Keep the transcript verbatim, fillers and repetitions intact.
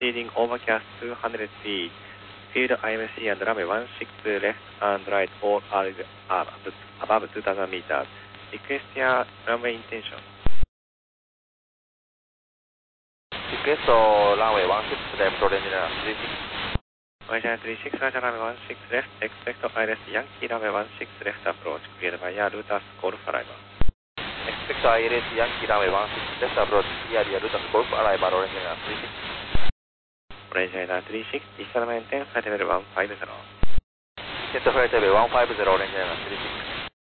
Proceeding overcast two hundred feet. Field I M C and runway one six left and right all are above two thousand meters. Request your runway intention. Request runway one six left, orange three six. Orange three six, Roger runway one six left. Expect I R S Yankee runway one six left approach. Cleared by Air Lutas Golf arrival. Expect I R S Yankee runway one six left approach. Cleared Air Lutas Golf arrival, orange three six. Orange three six, Eastern maintain flight level one five zero. Set flight level one five zero, orange three six.